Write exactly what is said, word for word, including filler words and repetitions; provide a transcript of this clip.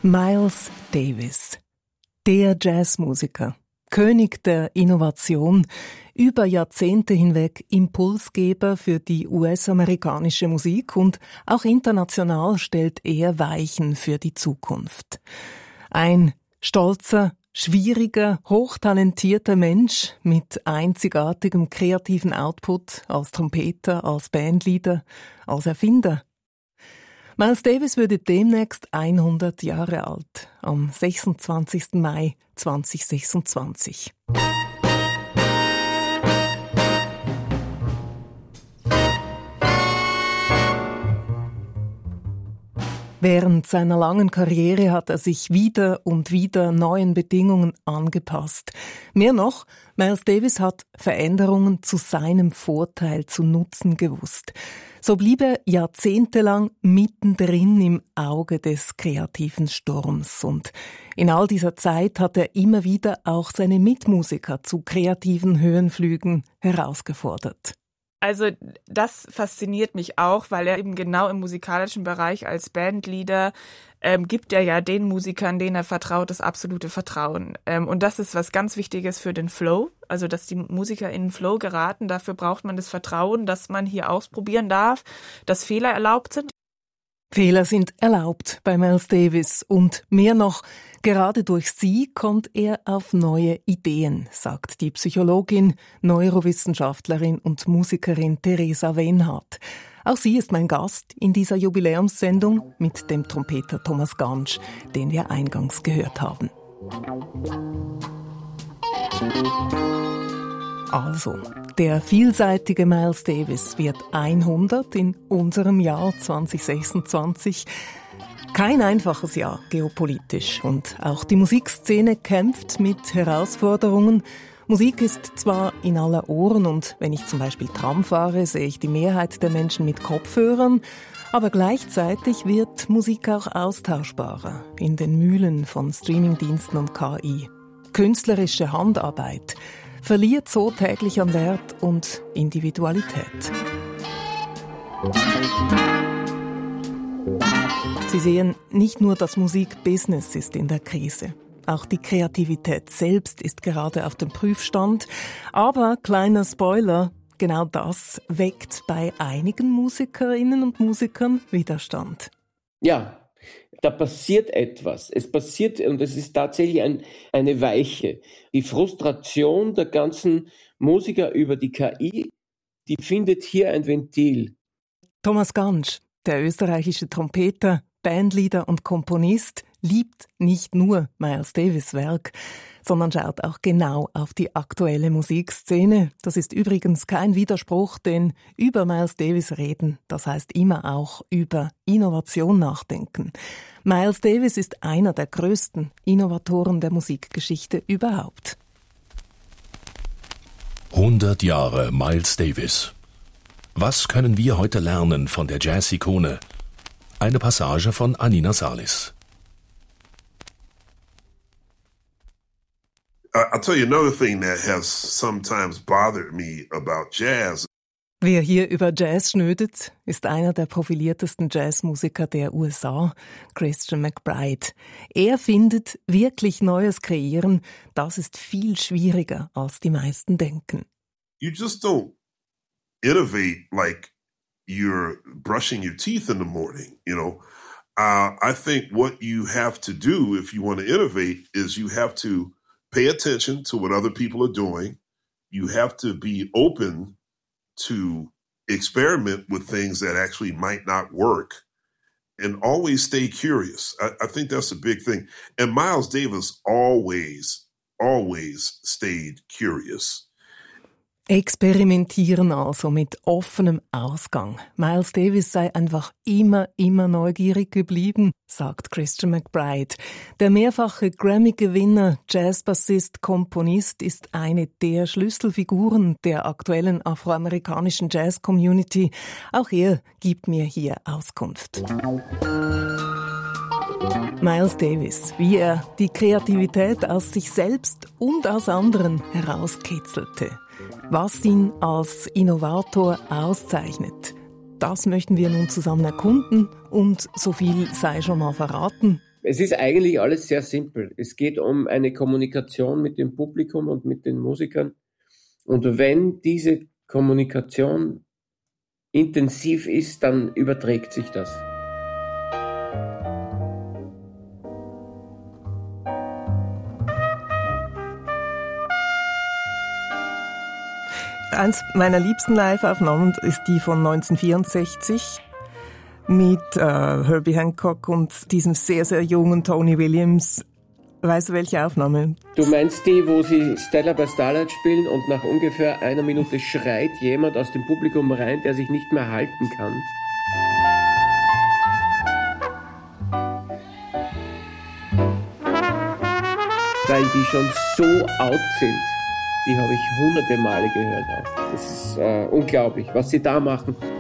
Miles Davis, der Jazzmusiker, König der Innovation, über Jahrzehnte hinweg Impulsgeber für die U S-amerikanische Musik und auch international stellt er Weichen für die Zukunft. Ein stolzer, schwieriger, hochtalentierter Mensch mit einzigartigem kreativen Output als Trompeter, als Bandleader, als Erfinder. Miles Davis würde demnächst hundert Jahre alt, am sechsundzwanzigsten Mai zweitausendsechsundzwanzig. Während seiner langen Karriere hat er sich wieder und wieder neuen Bedingungen angepasst. Mehr noch, Miles Davis hat Veränderungen zu seinem Vorteil zu nutzen gewusst. So blieb er jahrzehntelang mittendrin im Auge des kreativen Sturms. Und in all dieser Zeit hat er immer wieder auch seine Mitmusiker zu kreativen Höhenflügen herausgefordert. Also das fasziniert mich auch, weil er eben genau im musikalischen Bereich als Bandleader ähm, gibt er ja den Musikern, denen er vertraut, das absolute Vertrauen. Ähm, und das ist was ganz Wichtiges für den Flow, also dass die Musiker in den Flow geraten. Dafür braucht man das Vertrauen, dass man hier ausprobieren darf, dass Fehler erlaubt sind. Fehler sind erlaubt bei Miles Davis und mehr noch, gerade durch sie kommt er auf neue Ideen, sagt die Psychologin, Neurowissenschaftlerin und Musikerin Theresa Wenhardt. Auch sie ist mein Gast in dieser Jubiläumssendung mit dem Trompeter Thomas Gansch, den wir eingangs gehört haben. Also, der vielseitige Miles Davis wird hundert in unserem Jahr zweitausendsechsundzwanzig. Kein einfaches Jahr geopolitisch und auch die Musikszene kämpft mit Herausforderungen. Musik ist zwar in aller Ohren und wenn ich zum Beispiel Tram fahre, sehe ich die Mehrheit der Menschen mit Kopfhörern, aber gleichzeitig wird Musik auch austauschbarer in den Mühlen von Streamingdiensten und K I. Künstlerische Handarbeit verliert so täglich an Wert und Individualität. Sie sehen, nicht nur das Musikbusiness ist in der Krise. Auch die Kreativität selbst ist gerade auf dem Prüfstand. Aber, kleiner Spoiler, genau das weckt bei einigen Musikerinnen und Musikern Widerstand. Ja, da passiert etwas. Es passiert, und es ist tatsächlich ein, eine Weiche. Die Frustration der ganzen Musiker über die K I, die findet hier ein Ventil. Thomas Gansch, der österreichische Trompeter, Bandleader und Komponist, liebt nicht nur Miles Davis' Werk, sondern schaut auch genau auf die aktuelle Musikszene. Das ist übrigens kein Widerspruch, denn über Miles Davis reden, das heißt immer auch über Innovation nachdenken. Miles Davis ist einer der größten Innovatoren der Musikgeschichte überhaupt. hundert Jahre Miles Davis. Was können wir heute lernen von der Jazz-Ikone? Eine Passage von Anina Salis. I'll tell you another thing that has sometimes bothered me about jazz. Wer hier über Jazz schnödet, ist einer der profiliertesten Jazzmusiker der U S A, Christian McBride. Er findet, wirklich Neues kreieren, das ist viel schwieriger, als die meisten denken. You just don't innovate like you're brushing your teeth in the morning, you know. Uh, I think what you have to do if you want to innovate is you have to pay attention to what other people are doing. You have to be open to experiment with things that actually might not work and always stay curious. I, I think that's a big thing. And Miles Davis always, always stayed curious. Experimentieren also mit offenem Ausgang. Miles Davis sei einfach immer, immer neugierig geblieben, sagt Christian McBride. Der mehrfache Grammy-Gewinner, Jazzbassist, Komponist ist eine der Schlüsselfiguren der aktuellen afroamerikanischen Jazz-Community. Auch er gibt mir hier Auskunft. Miles Davis, wie er die Kreativität aus sich selbst und aus anderen herauskitzelte. Was ihn als Innovator auszeichnet, das möchten wir nun zusammen erkunden und so viel sei schon mal verraten. Es ist eigentlich alles sehr simpel. Es geht um eine Kommunikation mit dem Publikum und mit den Musikern. Und wenn diese Kommunikation intensiv ist, dann überträgt sich das. Eins meiner liebsten Live-Aufnahmen ist die von neunzehnhundertvierundsechzig mit äh, Herbie Hancock und diesem sehr, sehr jungen Tony Williams. Weißt du, welche Aufnahme? Du meinst die, wo sie Stella by Starlight spielen und nach ungefähr einer Minute schreit jemand aus dem Publikum rein, der sich nicht mehr halten kann? Weil die schon so out sind. Die habe ich hunderte Male gehört auch. Das ist äh, unglaublich, was sie da machen.